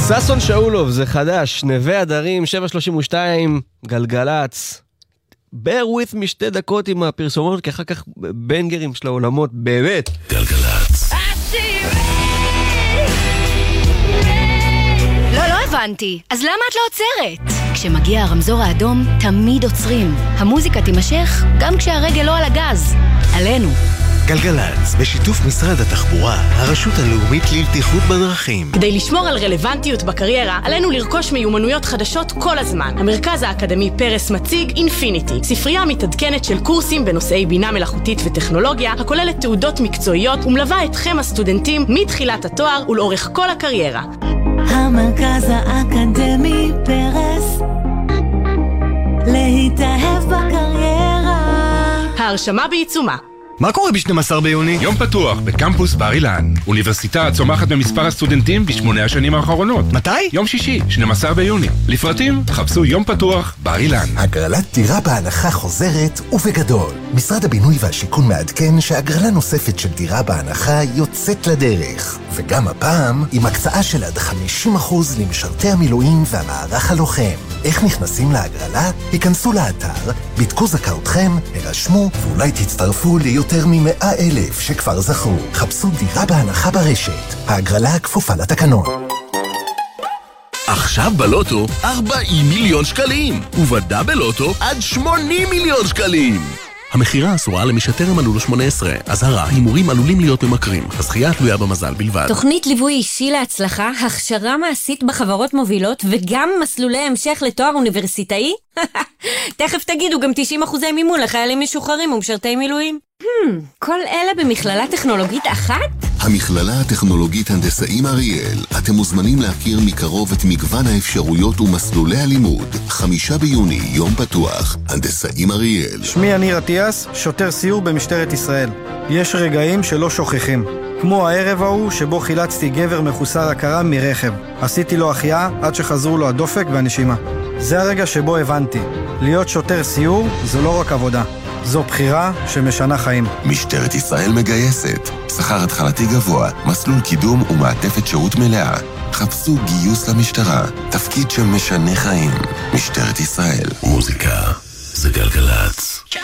ששון שאולוב, זה חדש, נווה הדרים, 732, גלגלץ. bear with me 2 דקות עם הפרסומות, כי אחר כך בנגרים של העולמות, באמת. גלגלץ. לא הבנתי. אז למה את לא עוצרת? כשמגיע הרמזור האדום, תמיד עוצרים. המוזיקה תימשך גם כשהרגל לא על הגז. עלינו. גלגלץ, בשיתוף משרד התחבורה, הרשות הלאומית לבטיחות בדרכים. כדי לשמור על רלוונטיות בקריירה, עלינו לרכוש מיומנויות חדשות כל הזמן. המרכז האקדמי פרס מציג אינפיניטי, ספרייה מתעדכנת של קורסים בנושאי בינה מלאכותית וטכנולוגיה, הכוללת תעודות מקצועיות ומלווה אתכם הסטודנטים מתחילת התואר ולאורך כל הקריירה. המרכז האקדמי פרס, להתאהב בקריירה. ההרשמה בעיצומה. מה קורה ב-12 ביוני? יום פתוח בקמפוס בר אילן. אוניברסיטה צומחת במספר הסטודנטים ב8 השנים האחרונות. מתי? יום שישי, 12 ביוני. לפרטים, חפשו יום פתוח בר אילן. הגרלת דירה בהנחה חוזרת ובגדול. משרד הבינוי והשיכון מעדכן שהגרלה נוספת של דירה בהנחה יוצאת לדרך. וגם הפעם, עם הקצאה של עד 50% למשרתי המילואים והמערך הלוחם. איך נכנסים להגרלה? היכנסו לאתר, בדקו זכאותכם, הרשמו, ואולי תצטרפו ליותר מ100,000 שכבר זכו. חפשו דירה בהנחה ברשת. ההגרלה כפופה לתקנון. עכשיו בלוטו 40 מיליון שקלים, ובדאבל לוטו עד 80 מיליון שקלים. המחירה אסורה למי שטרם מלאו לו 18. אזהרה, הימורים עלולים להיות ממכרים. הזכייה תלויה במזל בלבד. תוכנית ליווי אישי להצלחה, הכשרה מעשית בחברות מובילות, וגם מסלולי המשך לתואר אוניברסיטאי? תכף תגידו גם 90% מימון לחיילים משוחררים ומשרתי מילואים. כל אלה במכללה טכנולוגית אחת? המכללה הטכנולוגית הנדסאים אריאל. אתם מוזמנים להכיר מקרוב את מגוון האפשרויות ומסלולי הלימוד. 5 ביוני, יום פתוח. הנדסאים אריאל. שמי יניר עטיאס, שוטר סיור במשטרת ישראל. יש רגעים שלא שוכחים. כמו הערב ההוא שבו חילצתי גבר מחוסר הכרה מרכב. עשיתי לו החייאה עד שחזרו לו הדופק והנשימה. זה הרגע שבו הבנתי. להיות שוטר סיור זו לא רק עבודה. זו בחירה שמשנה חיים. משטרת ישראל מגייסת. שכר התחלתי גבוה, מסלול קידום ומעטפת שירות מלאה. חפשו גיוס למשטרה. תפקיד שמשנה חיים. משטרת ישראל. מוזיקה זה גלגלץ.